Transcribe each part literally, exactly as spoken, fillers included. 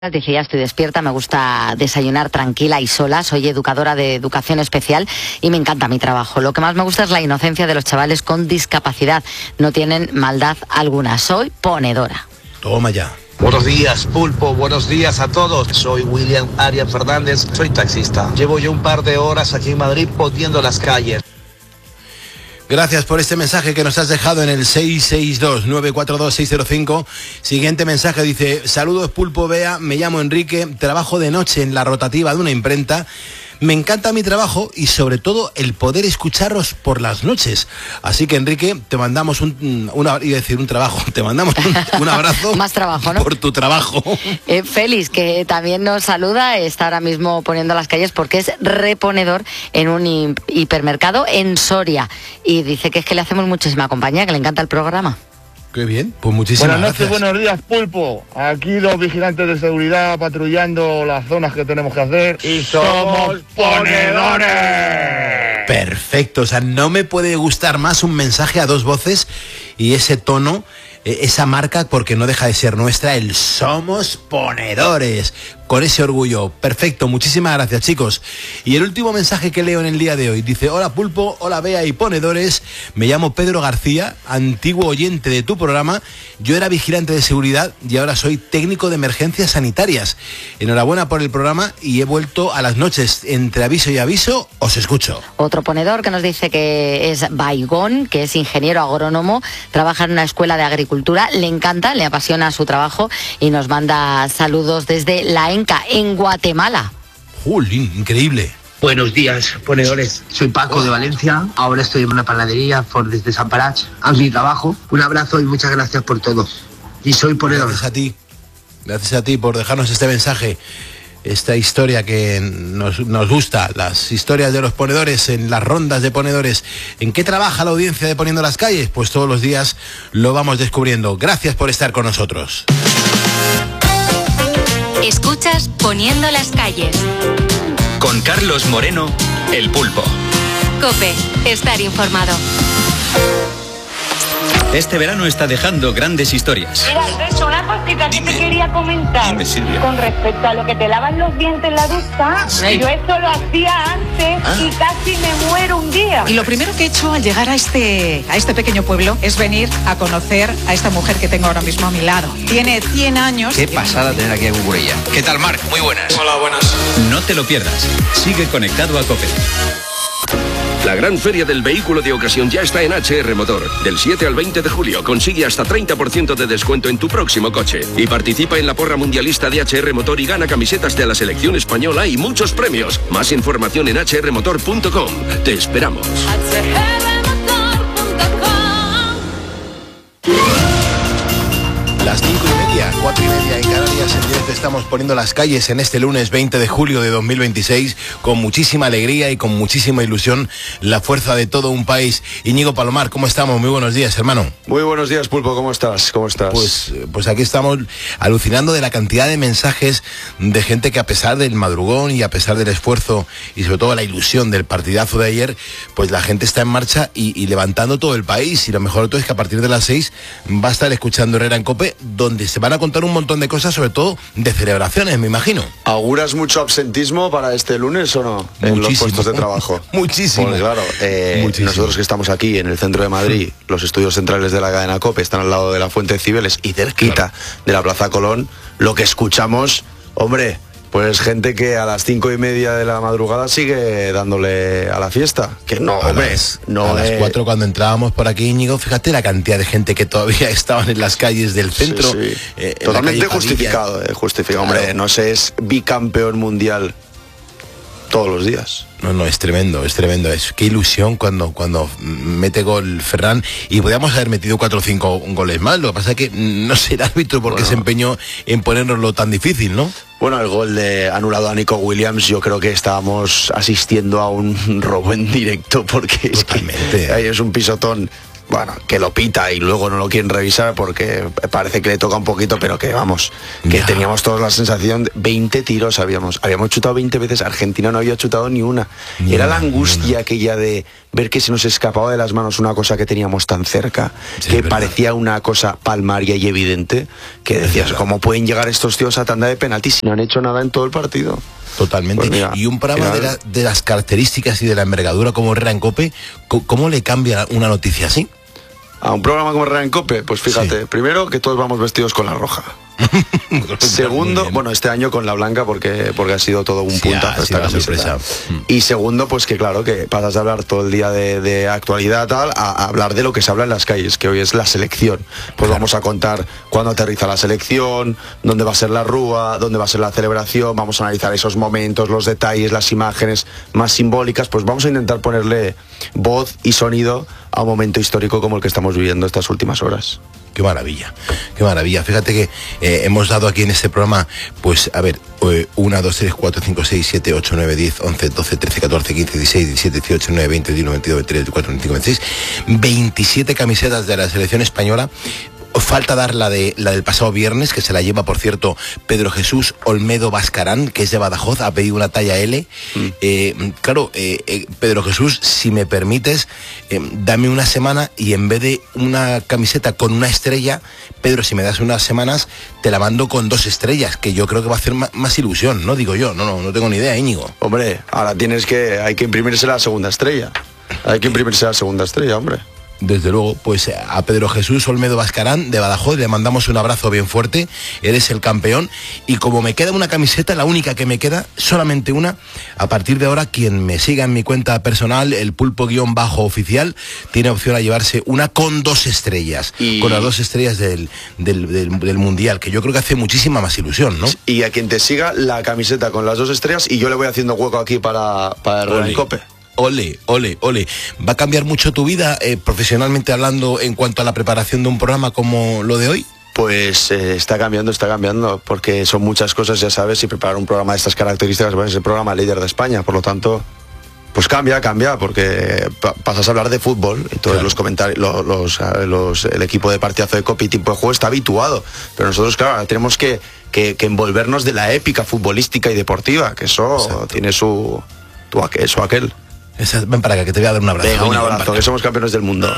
Dije, ya estoy despierta, me gusta desayunar tranquila y sola, soy educadora de educación especial y me encanta mi trabajo. Lo que más me gusta es la inocencia de los chavales con discapacidad, no tienen maldad alguna, soy ponedora. Toma ya. Buenos días, Pulpo, buenos días a todos. Soy William Arias Fernández, soy taxista. Llevo ya un par de horas aquí en Madrid poniendo las calles. Gracias por este mensaje que nos has dejado en el seis seis dos, nueve cuatro dos, seis cero cinco. Siguiente mensaje dice: saludos Pulpo, Bea, me llamo Enrique, trabajo de noche en la rotativa de una imprenta. Me encanta mi trabajo y sobre todo el poder escucharos por las noches. Así que Enrique, te mandamos un, una, iba a decir un trabajo, te mandamos un, un abrazo. Más trabajo, ¿no? Por tu trabajo. Eh, Félix, que también nos saluda, está ahora mismo poniendo las calles porque es reponedor en un hipermercado en Soria. Y dice que es que le hacemos muchísima compañía, que le encanta el programa. Qué bien, pues muchísimas Buenas noches, gracias. buenos días, Pulpo. Aquí los vigilantes de seguridad patrullando las zonas que tenemos que hacer y somos ponedores. Perfecto, o sea, no me puede gustar más un mensaje a dos voces y ese tono, esa marca, porque no deja de ser nuestra, el somos ponedores, con ese orgullo. Perfecto, muchísimas gracias, chicos. Y el último mensaje que leo en el día de hoy dice: hola Pulpo, hola Bea y ponedores, me llamo Pedro García, antiguo oyente de tu programa. Yo era vigilante de seguridad y ahora soy técnico de emergencias sanitarias. Enhorabuena por el programa y he vuelto a las noches. Entre aviso y aviso, os escucho. Otro ponedor que nos dice que es Baigón, que es ingeniero agrónomo, trabaja en una escuela de agricultura, le encanta, le apasiona su trabajo y nos manda saludos desde la Enca, en Guatemala. ¡Jolín, increíble! Buenos días, ponedores. Soy Paco de Valencia. Ahora estoy en una panadería por desde San Parach. A mi trabajo. Un abrazo y muchas gracias por todo. Y soy ponedor. Gracias a ti. Gracias a ti por dejarnos este mensaje. Esta historia que nos, nos gusta, las historias de los ponedores en las rondas de ponedores. ¿En qué trabaja la audiencia de Poniendo las Calles? Pues todos los días lo vamos descubriendo. Gracias por estar con nosotros. Escuchas Poniendo las Calles. Con Carlos Moreno, el Pulpo. COPE, estar informado. Este verano está dejando grandes historias. Mira, Alberto, una cosita que Dime. te quería comentar. Dime, Silvia. Con respecto a lo que te lavan los dientes en la ducha, Sí. yo eso lo hacía antes Ah. y casi me muero un día. Y lo primero que he hecho al llegar a este, a este pequeño pueblo es venir a conocer a esta mujer que tengo ahora mismo a mi lado. Tiene cien años. Qué pasada tener aquí a Cucurella. ¿Qué tal, Marc? Muy buenas. Hola, buenas. No te lo pierdas. Sigue conectado a COPE. La gran feria del vehículo de ocasión ya está en H R Motor. Del siete al veinte de julio consigue hasta treinta por ciento de descuento en tu próximo coche. Y participa en la porra mundialista de H R Motor y gana camisetas de la selección española y muchos premios. Más información en h r motor punto com. Te esperamos. Las cinco y media, cuatro y media en Canarias, en directo estamos Poniendo las Calles en este lunes veinte de julio de dos mil veintiséis, con muchísima alegría y con muchísima ilusión, la fuerza de todo un país. Íñigo Palomar, ¿cómo estamos? Muy buenos días, hermano. Muy buenos días, Pulpo, ¿cómo estás? ¿Cómo estás? Pues, pues aquí estamos alucinando de la cantidad de mensajes de gente que, a pesar del madrugón y a pesar del esfuerzo y sobre todo la ilusión del partidazo de ayer, pues la gente está en marcha y, y levantando todo el país. Y lo mejor de todo es que a partir de las seis va a estar escuchando Herrera en COPE, donde se van a contar un montón de cosas, sobre todo de celebraciones, me imagino. ¿Auguras mucho absentismo para este lunes o no? En Muchísimo. los puestos de trabajo. Muchísimo. Pues claro, eh, Muchísimo. nosotros que estamos aquí en el centro de Madrid, sí. Los estudios centrales de la cadena COPE están al lado de la Fuente de Cibeles y cerquita, claro, de la Plaza Colón. Lo que escuchamos, hombre, pues gente que a las cinco y media de la madrugada sigue dándole a la fiesta. Que no, a hombre, las, no a las es... cuatro cuando entrábamos por aquí, Íñigo, fíjate la cantidad de gente que todavía estaban en las calles del centro. Sí, sí. Eh, Totalmente justificado, eh, justificado. Claro. Hombre, no sé, es bicampeón mundial todos los días. No, no, es tremendo, es tremendo. Es qué ilusión cuando, cuando mete gol Ferran, y podíamos haber metido cuatro o cinco goles más. Lo que pasa es que no sé el árbitro porque bueno, se empeñó en ponernoslo tan difícil, ¿no? Bueno, el gol de anulado a Nico Williams, yo creo que estábamos asistiendo a un robo en directo porque es, que, ahí es un pisotón. bueno, que lo pita y luego no lo quieren revisar porque parece que le toca un poquito, pero que vamos, que ya. Teníamos todos la sensación de veinte tiros habíamos, habíamos chutado veinte veces, Argentina no había chutado ni una. Ni Era una, la angustia aquella de ver que se nos escapaba de las manos una cosa que teníamos tan cerca, sí, que parecía una cosa palmaria y evidente, que decías, ¿cómo pueden llegar estos tíos a tanda de penaltis si no han hecho nada en todo el partido? Totalmente. Pues mira, y un programa de, la, de las características y de la envergadura como Herrera en Cope, ¿cómo le cambia una noticia así? A un programa como Herrera en Cope, pues fíjate, sí. Primero que todos vamos vestidos con la roja. Segundo, bueno, este año con la blanca porque porque ha sido todo un sí, puntazo esta camiseta. Y segundo, pues que claro, que pasas de hablar todo el día de, de actualidad tal a, a hablar de lo que se habla en las calles, que hoy es la selección. Pues claro. Vamos a contar cuándo aterriza la selección, dónde va a ser la rúa, dónde va a ser la celebración, vamos a analizar esos momentos, los detalles, las imágenes más simbólicas, pues vamos a intentar ponerle voz y sonido a un momento histórico como el que estamos viviendo estas últimas horas. Qué maravilla, qué maravilla. Fíjate que eh, hemos dado aquí en este programa, pues, a ver, uno, dos, tres, cuatro, cinco, seis, siete, ocho, nueve, diez, once, doce, trece, catorce, quince, dieciséis, diecisiete, dieciocho, diecinueve, veinte, veintiuno, veintidós, veintitrés, veinticuatro, veinticinco, veintiséis, veintisiete camisetas de la selección española. Falta dar la, de, la del pasado viernes, que se la lleva, por cierto, Pedro Jesús Olmedo Bascarán, que es de Badajoz, ha pedido una talla L. Mm. Eh, claro, eh, eh, Pedro Jesús, si me permites, eh, dame una semana y en vez de una camiseta con una estrella, Pedro, si me das unas semanas, te la mando con dos estrellas, que yo creo que va a hacer más, más ilusión, ¿no? Digo yo, no, no, no tengo ni idea, Íñigo. Hombre, ahora tienes que, hay que imprimirse la segunda estrella. Hay que imprimirse la segunda estrella, hombre. Desde luego, pues a Pedro Jesús Olmedo Bascarán de Badajoz le mandamos un abrazo bien fuerte, eres el campeón, y como me queda una camiseta, la única que me queda, solamente una, a partir de ahora quien me siga en mi cuenta personal, el pulpo guión bajo oficial, tiene opción a llevarse una con dos estrellas, y... con las dos estrellas del, del, del, del Mundial, que yo creo que hace muchísima más ilusión, ¿no? Y a quien te siga la camiseta con las dos estrellas, y yo le voy haciendo hueco aquí para, para Herrera en Cope. Ole, ole, ole. ¿Va a cambiar mucho tu vida, eh, profesionalmente hablando, en cuanto a la preparación de un programa como lo de hoy? Pues eh, está cambiando, está cambiando, porque son muchas cosas, ya sabes, y preparar un programa de estas características, pues es el programa líder de España, por lo tanto, pues cambia, cambia, porque pa pasas a hablar de fútbol, entonces claro. los comentarios, los, los, los, el equipo de partidazo de Copa y tiempo de juego está habituado, pero nosotros, claro, tenemos que, que, que envolvernos de la épica futbolística y deportiva, que eso Exacto. tiene su, tu, su aquel. Esa, ven para acá, que te voy a dar un abrazo. Venga, un abrazo, que somos campeones del mundo.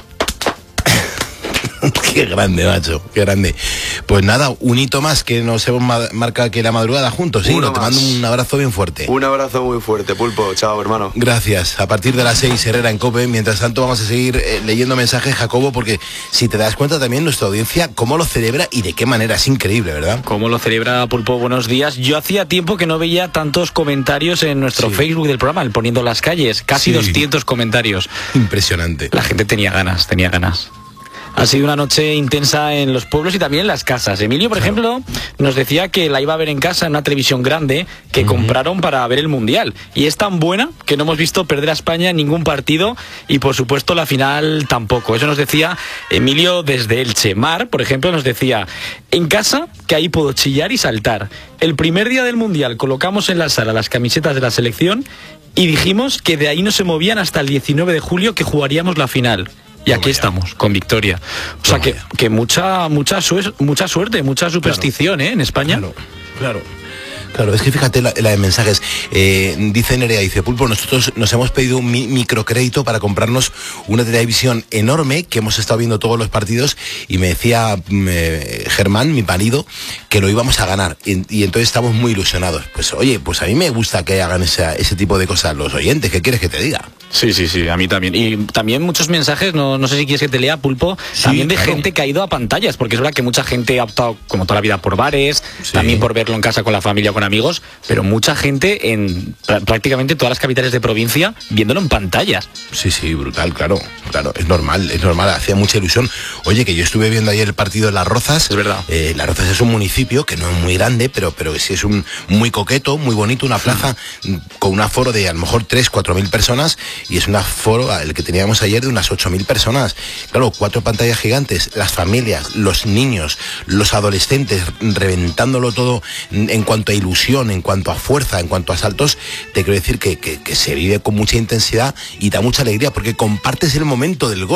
Qué grande, macho, qué grande. Pues nada, un hito más que nos hemos marcado aquí la madrugada juntos, sí, te mando un abrazo bien fuerte. Un abrazo muy fuerte, Pulpo, chao, hermano. Gracias, a partir de las seis, Herrera en Cope. Mientras tanto vamos a seguir eh, leyendo mensajes, Jacobo, porque si te das cuenta también nuestra audiencia, cómo lo celebra y de qué manera, es increíble, ¿verdad? Cómo lo celebra, Pulpo, buenos días. Yo hacía tiempo que no veía tantos comentarios en nuestro sí. Facebook del programa, el Poniendo las Calles, casi sí. doscientos comentarios. Impresionante. La gente tenía ganas, tenía ganas. Ha sido una noche intensa en los pueblos y también en las casas. Emilio, por claro. ejemplo, nos decía que la iba a ver en casa en una televisión grande que uh-huh. compraron para ver el Mundial. Y es tan buena que no hemos visto perder a España en ningún partido y, por supuesto, la final tampoco. Eso nos decía Emilio desde Elche. Mar, por ejemplo, nos decía, en casa, que ahí puedo chillar y saltar. El primer día del Mundial colocamos en la sala las camisetas de la selección y dijimos que de ahí no se movían hasta el diecinueve de julio, que jugaríamos la final. Y aquí estamos, con victoria. O sea que, que mucha, mucha, suer mucha suerte, mucha superstición, claro. ¿eh? En España. Claro, claro. Claro, es que fíjate la, la de mensajes. Eh, dice Nerea, dice, Pulpo, nosotros nos hemos pedido un mi microcrédito para comprarnos una televisión enorme, que hemos estado viendo todos los partidos, y me decía eh, Germán, mi marido, que lo íbamos a ganar. Y, y entonces estamos muy ilusionados. Pues oye, pues a mí me gusta que hagan esa, ese tipo de cosas los oyentes. ¿Qué quieres que te diga? Sí, sí, sí, a mí también. Y también muchos mensajes, no, no sé si quieres que te lea, Pulpo, sí, también de claro. gente que ha ido a pantallas, porque es verdad que mucha gente ha optado, como toda la vida, por bares, sí. también por verlo en casa con la familia o con amigos, pero mucha gente en prácticamente todas las capitales de provincia viéndolo en pantallas. Sí, sí, brutal, claro, claro, es normal, es normal, hacía mucha ilusión. Oye, que yo estuve viendo ayer el partido de Las Rozas. Es verdad. Eh, Las Rozas es un municipio que no es muy grande, pero, pero sí es un muy coqueto, muy bonito, una plaza sí. con un aforo de a lo mejor tres, cuatro mil personas, y es un aforo, el que teníamos ayer, de unas ocho mil personas. Claro, cuatro pantallas gigantes, las familias, los niños, los adolescentes, reventándolo todo en cuanto a ilusión, en cuanto a fuerza, en cuanto a saltos. Te quiero decir que, que, que se vive con mucha intensidad y da mucha alegría, porque compartes el momento del gol.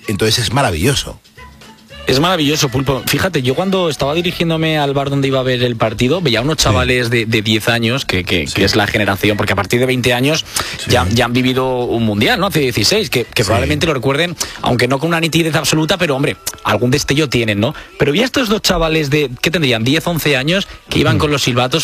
entonces es maravilloso. Es maravilloso, Pulpo. Fíjate, yo cuando estaba dirigiéndome al bar donde iba a ver el partido, veía unos chavales sí. de, de diez años, que, que, sí. que es la generación, porque a partir de veinte años sí. ya, ya han vivido un mundial, ¿no? Hace dieciséis, que, que sí. probablemente lo recuerden, aunque no con una nitidez absoluta, pero hombre, algún destello tienen, ¿no? Pero vi a estos dos chavales de, ¿qué tendrían? diez, once años, que iban mm. con los silbatos